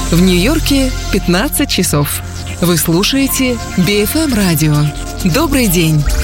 В Нью-Йорке 15 часов. Вы слушаете BFM радио. Добрый день!